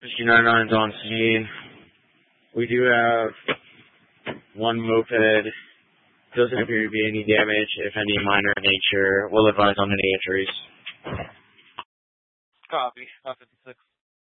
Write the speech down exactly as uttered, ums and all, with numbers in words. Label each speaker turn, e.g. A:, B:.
A: Rescue ninety-nine is on scene. We do have one moped. Doesn't appear to be any damage, if any minor in nature. We'll advise on any injuries.
B: Copy. five fifty-six.